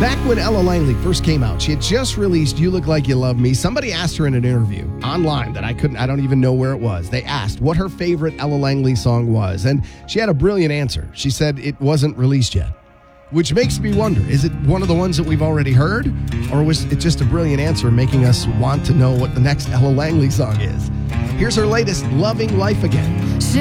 Back when Ella Langley first came out, she had just released You Look Like You Love Me. Somebody asked her in an interview online that I don't even know where it was. They asked what her favorite Ella Langley song was, and she had a brilliant answer. She said it wasn't released yet, which makes me wonder, is it one of the ones that we've already heard, or was it just a brilliant answer making us want to know what the next Ella Langley song is? Here's her latest, Loving Life Again.